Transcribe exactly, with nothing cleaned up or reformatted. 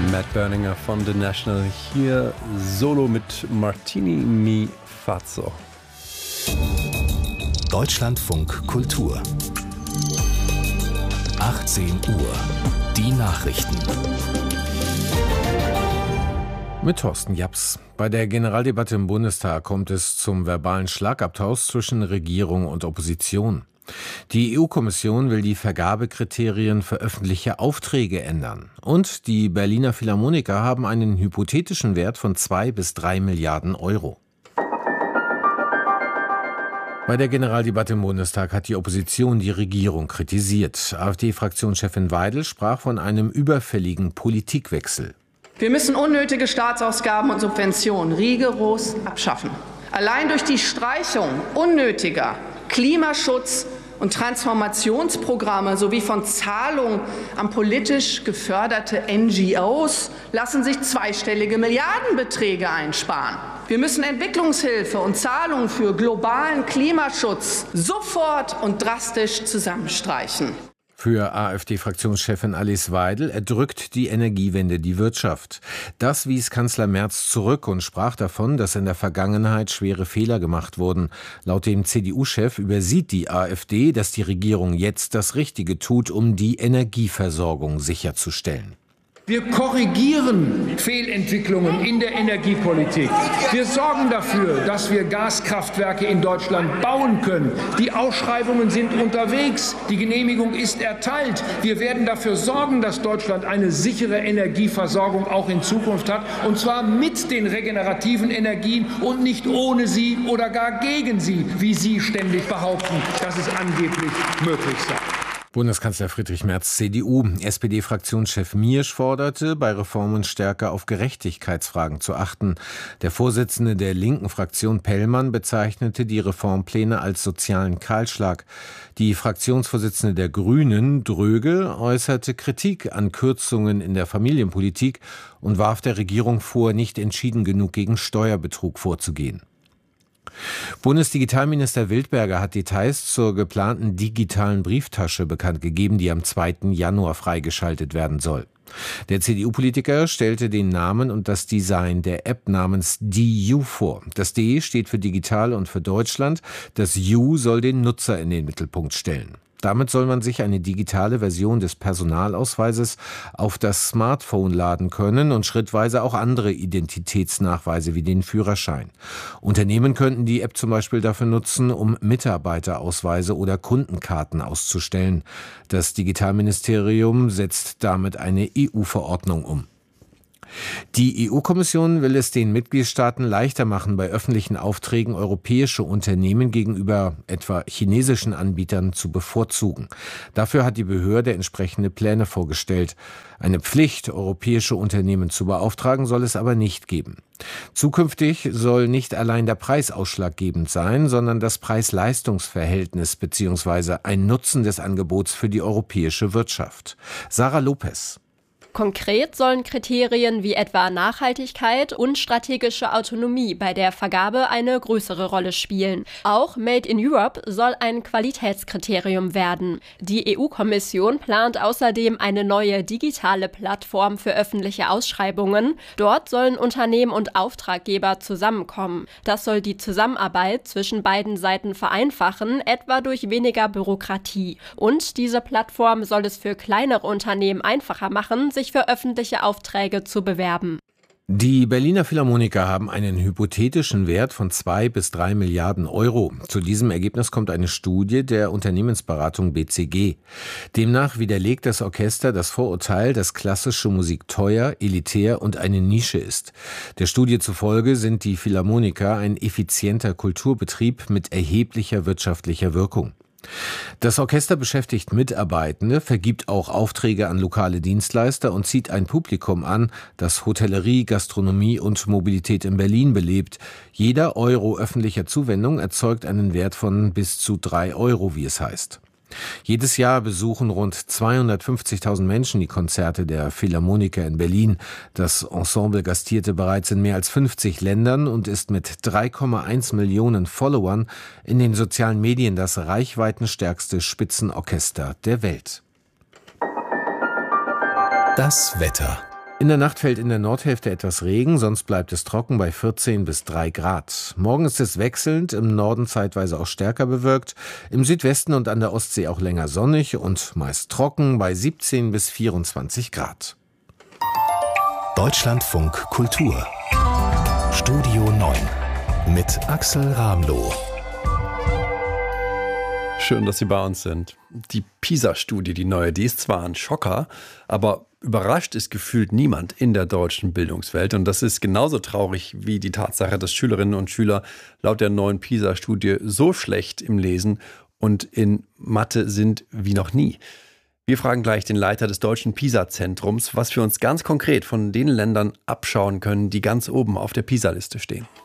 Matt Berninger von The National, hier solo mit Martini Mi Fazzo. Deutschlandfunk Kultur. achtzehn Uhr. Die Nachrichten. Mit Thorsten Japs. Bei der Generaldebatte im Bundestag kommt es zum verbalen Schlagabtausch zwischen Regierung und Opposition. Die E U-Kommission will die Vergabekriterien für öffentliche Aufträge ändern. Und die Berliner Philharmoniker haben einen hypothetischen Wert von zwei bis drei Milliarden Euro. Bei der Generaldebatte im Bundestag hat die Opposition die Regierung kritisiert. AfD-Fraktionschefin Weidel sprach von einem überfälligen Politikwechsel. Wir müssen unnötige Staatsausgaben und Subventionen rigoros abschaffen. Allein durch die Streichung unnötiger Klimaschutz- und Transformationsprogramme sowie von Zahlungen an politisch geförderte N G Os lassen sich zweistellige Milliardenbeträge einsparen. Wir müssen Entwicklungshilfe und Zahlungen für globalen Klimaschutz sofort und drastisch zusammenstreichen. Für AfD-Fraktionschefin Alice Weidel erdrückt die Energiewende die Wirtschaft. Das wies Kanzler Merz zurück und sprach davon, dass in der Vergangenheit schwere Fehler gemacht wurden. Laut dem C D U-Chef übersieht die AfD, dass die Regierung jetzt das Richtige tut, um die Energieversorgung sicherzustellen. Wir korrigieren Fehlentwicklungen in der Energiepolitik. Wir sorgen dafür, dass wir Gaskraftwerke in Deutschland bauen können. Die Ausschreibungen sind unterwegs. Die Genehmigung ist erteilt. Wir werden dafür sorgen, dass Deutschland eine sichere Energieversorgung auch in Zukunft hat. Und zwar mit den regenerativen Energien und nicht ohne sie oder gar gegen sie, wie Sie ständig behaupten, dass es angeblich möglich sei. Bundeskanzler Friedrich Merz, C D U. S P D-Fraktionschef Miersch forderte, bei Reformen stärker auf Gerechtigkeitsfragen zu achten. Der Vorsitzende der linken Fraktion Pellmann bezeichnete die Reformpläne als sozialen Kahlschlag. Die Fraktionsvorsitzende der Grünen, Dröge, äußerte Kritik an Kürzungen in der Familienpolitik und warf der Regierung vor, nicht entschieden genug gegen Steuerbetrug vorzugehen. Bundesdigitalminister Wildberger hat Details zur geplanten digitalen Brieftasche bekannt gegeben, die am zweiten Januar freigeschaltet werden soll. Der C D U-Politiker stellte den Namen und das Design der App namens D U vor. Das D steht für digital und für Deutschland, das U soll den Nutzer in den Mittelpunkt stellen. Damit soll man sich eine digitale Version des Personalausweises auf das Smartphone laden können und schrittweise auch andere Identitätsnachweise wie den Führerschein. Unternehmen könnten die App zum Beispiel dafür nutzen, um Mitarbeiterausweise oder Kundenkarten auszustellen. Das Digitalministerium setzt damit eine E U-Verordnung um. Die E U-Kommission will es den Mitgliedstaaten leichter machen, bei öffentlichen Aufträgen europäische Unternehmen gegenüber etwa chinesischen Anbietern zu bevorzugen. Dafür hat die Behörde entsprechende Pläne vorgestellt. Eine Pflicht, europäische Unternehmen zu beauftragen, soll es aber nicht geben. Zukünftig soll nicht allein der Preis ausschlaggebend sein, sondern das Preis-Leistungs-Verhältnis bzw. ein Nutzen des Angebots für die europäische Wirtschaft. Sarah Lopez. Konkret sollen Kriterien wie etwa Nachhaltigkeit und strategische Autonomie bei der Vergabe eine größere Rolle spielen. Auch Made in Europe soll ein Qualitätskriterium werden. Die E U-Kommission plant außerdem eine neue digitale Plattform für öffentliche Ausschreibungen. Dort sollen Unternehmen und Auftraggeber zusammenkommen. Das soll die Zusammenarbeit zwischen beiden Seiten vereinfachen, etwa durch weniger Bürokratie. Und diese Plattform soll es für kleinere Unternehmen einfacher machen, sich für öffentliche Aufträge zu bewerben. Die Berliner Philharmoniker haben einen hypothetischen Wert von zwei bis drei Milliarden Euro. Zu diesem Ergebnis kommt eine Studie der Unternehmensberatung B C G. Demnach widerlegt das Orchester das Vorurteil, dass klassische Musik teuer, elitär und eine Nische ist. Der Studie zufolge sind die Philharmoniker ein effizienter Kulturbetrieb mit erheblicher wirtschaftlicher Wirkung. Das Orchester beschäftigt Mitarbeitende, vergibt auch Aufträge an lokale Dienstleister und zieht ein Publikum an, das Hotellerie, Gastronomie und Mobilität in Berlin belebt. Jeder Euro öffentlicher Zuwendung erzeugt einen Wert von bis zu drei Euro, wie es heißt. Jedes Jahr besuchen rund zweihundertfünfzigtausend Menschen die Konzerte der Philharmoniker in Berlin. Das Ensemble gastierte bereits in mehr als fünfzig Ländern und ist mit drei Komma eins Millionen Followern in den sozialen Medien das reichweitenstärkste Spitzenorchester der Welt. Das Wetter. In der Nacht fällt in der Nordhälfte etwas Regen, sonst bleibt es trocken bei vierzehn bis drei Grad. Morgen ist es wechselnd, im Norden zeitweise auch stärker bewölkt, im Südwesten und an der Ostsee auch länger sonnig und meist trocken bei siebzehn bis vierundzwanzig Grad. Deutschlandfunk Kultur Studio neun mit Axel Ramloh. Schön, dass Sie bei uns sind. Die PISA-Studie, die neue, die ist zwar ein Schocker, aber überrascht ist gefühlt niemand in der deutschen Bildungswelt. Und das ist genauso traurig wie die Tatsache, dass Schülerinnen und Schüler laut der neuen PISA-Studie so schlecht im Lesen und in Mathe sind wie noch nie. Wir fragen gleich den Leiter des deutschen PISA-Zentrums, was wir uns ganz konkret von den Ländern abschauen können, die ganz oben auf der PISA-Liste stehen.